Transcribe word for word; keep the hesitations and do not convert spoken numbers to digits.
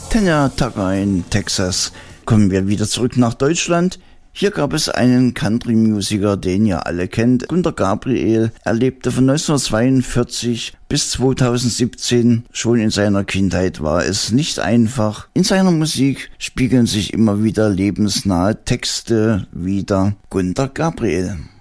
Tanya Tucker in Texas. Kommen wir wieder zurück nach Deutschland. Hier gab es einen Country-Musiker, den ihr alle kennt. Gunter Gabriel. Er lebte von neunzehnhundertzweiundvierzig bis zweitausendsiebzehn. Schon in seiner Kindheit war es nicht einfach. In seiner Musik spiegeln sich immer wieder lebensnahe Texte wider. Gunter Gabriel.